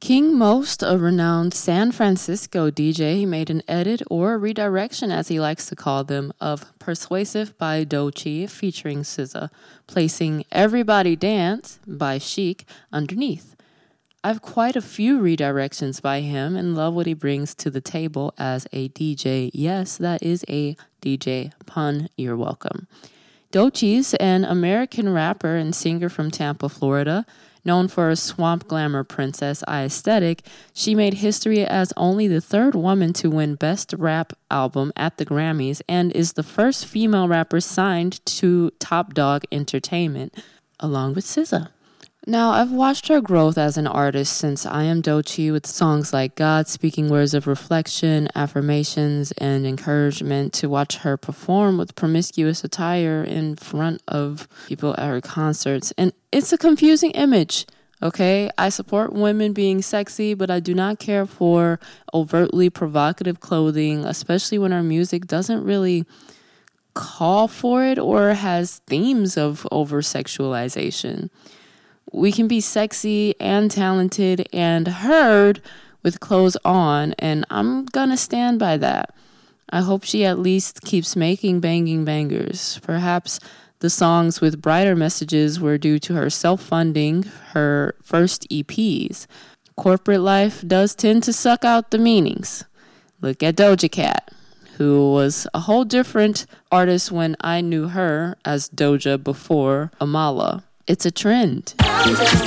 King Most, a renowned San Francisco DJ, made an edit or redirection, as he likes to call them, of Persuasive by Doechii featuring SZA, placing Everybody Dance by Chic underneath. I have quite a few redirections by him and love what he brings to the table as a DJ. Yes, that is a DJ pun. You're welcome. Doechii's an American rapper and singer from Tampa, Florida. Known for her swamp glamour princess eye aesthetic, she made history as only the third woman to win Best Rap Album at the Grammys and is the first female rapper signed to Top Dog Entertainment, along with SZA. Now, I've watched her growth as an artist since I Am Doechii with songs like God, speaking words of reflection, affirmations, and encouragement, to watch her perform with promiscuous attire in front of people at her concerts. And it's a confusing image, okay? I support women being sexy, but I do not care for overtly provocative clothing, especially when our music doesn't really call for it or has themes of over-sexualization. We can be sexy and talented and heard with clothes on, and I'm gonna stand by that. I hope she at least keeps making banging bangers. Perhaps the songs with brighter messages were due to her self-funding her first EPs. Corporate life does tend to suck out the meanings. Look at Doja Cat, who was a whole different artist when I knew her as Doja before Amala. It's a trend. Down, down.